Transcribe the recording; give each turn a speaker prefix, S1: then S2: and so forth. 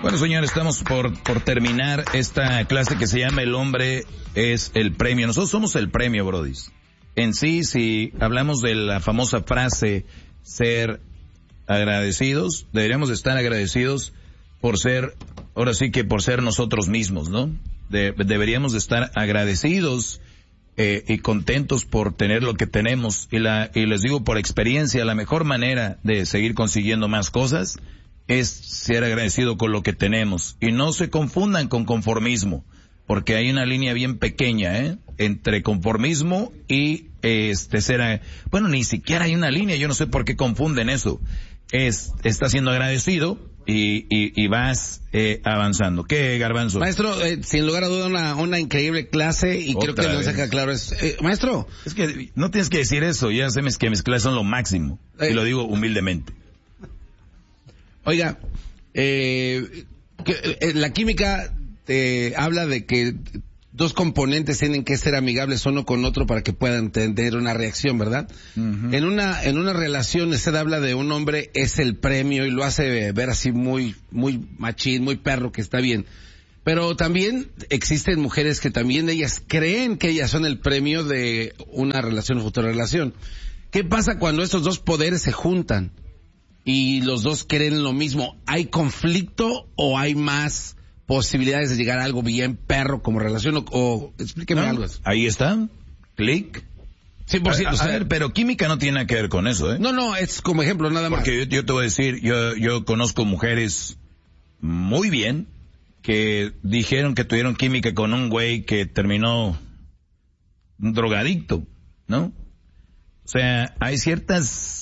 S1: Bueno, señores, estamos por terminar esta clase que se llama El hombre es el premio. Nosotros somos el premio, brodis. En sí, si hablamos de la famosa frase ser agradecidos, deberíamos estar agradecidos por ser, ahora sí que por ser nosotros mismos, ¿no? Deberíamos de estar agradecidos y contentos por tener lo que tenemos. Y les digo por experiencia, la mejor manera de seguir consiguiendo más cosas es ser agradecido con lo que tenemos. Y no se confundan con conformismo, porque hay una línea bien pequeña, entre conformismo y bueno, ni siquiera hay una línea, yo no sé por qué confunden eso. Estás siendo agradecido y vas avanzando. ¿Qué, Garbanzo?
S2: Maestro, sin lugar a duda una increíble clase y creo que nos deja claro eso. Maestro.
S1: Es que no tienes que decir eso, ya sabes que mis clases son lo máximo. Y lo digo humildemente.
S2: Oiga, la química habla de que dos componentes tienen que ser amigables uno con otro para que puedan tener una reacción, ¿verdad? Uh-huh. En una relación usted habla de un hombre es el premio y lo hace ver así muy machín, muy perro, que está bien. Pero también existen mujeres que también ellas creen que ellas son el premio de una relación o futura relación. ¿Qué pasa cuando estos dos poderes se juntan y los dos creen lo mismo? ¿Hay conflicto o hay más posibilidades de llegar a algo bien perro como relación o explíqueme algo?
S1: Ahí está, clic.
S2: Sí, por cierto.
S1: A ver, pero química no tiene nada que ver con eso, ¿eh?
S2: No, es como ejemplo nada más.
S1: Porque yo te voy a decir, yo conozco mujeres muy bien que dijeron que tuvieron química con un güey que terminó un drogadicto, ¿no? O sea, hay ciertas